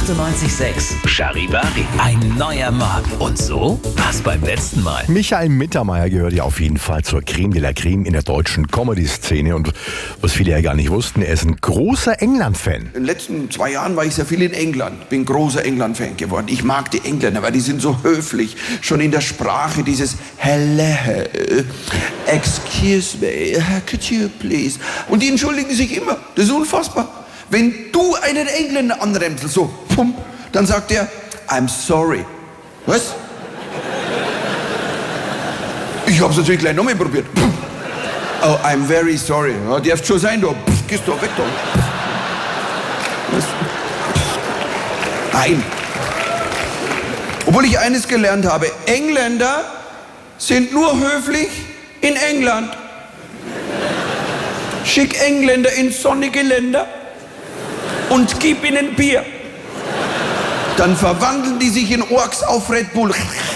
98,6. Charivari. Ein neuer Morgen. Und so war's beim letzten Mal. Michael Mittermeier gehört ja auf jeden Fall zur Creme de la Creme in der deutschen Comedy-Szene. Und was viele ja gar nicht wussten, er ist ein großer England-Fan. In den letzten 2 Jahren war ich sehr viel in England. Bin großer England-Fan geworden. Ich mag die Engländer, weil die sind so höflich. Schon in der Sprache dieses Hello, excuse me, could you please? Und die entschuldigen sich immer. Das ist unfassbar. Wenn du einen Engländer anrempselst, so, pum, dann sagt er, I'm sorry. Was? Ich hab's natürlich gleich nochmal probiert. Oh, I'm very sorry. Ja, darfst schon sein, du. Gehst doch weg, da. Was? Nein. Obwohl ich eines gelernt habe, Engländer sind nur höflich in England. Schick Engländer in sonnige Länder und gib ihnen Bier. Dann verwandeln die sich in Orks auf Red Bull.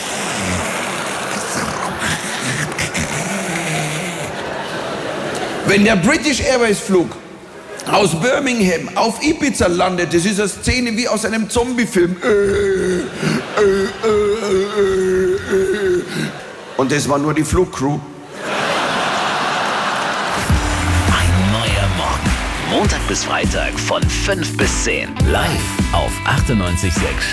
Wenn der British Airways Flug aus Birmingham auf Ibiza landet, das ist eine Szene wie aus einem Zombie-Film. Und das war nur die Flugcrew. Montag bis Freitag von 5 bis 10. Live auf 98,6